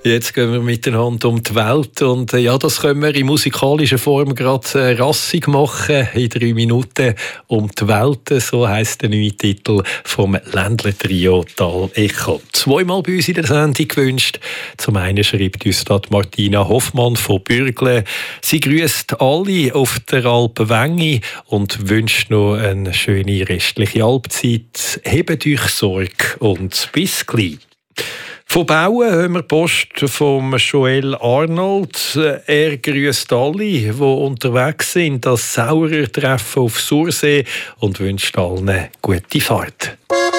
Jetzt gehen wir miteinander um die Welt und ja, das können wir in musikalischer Form gerade rassig machen. In 3 Minuten um die Welt, so heisst der neue Titel vom Ländler-Trio Tal Echo. Zweimal bei uns in der Sendung gewünscht. Zum einen schreibt uns dort Martina Hoffmann von Bürgle. Sie grüßt alle auf der Alp Wengi und wünscht noch eine schöne restliche Alpzeit. Hebt euch Sorge und bis gleich. Von Bauen haben wir Post von Joel Arnold. Er grüßt alle, die unterwegs sind, das Sauerertreffen auf Sursee und wünscht allen gute Fahrt.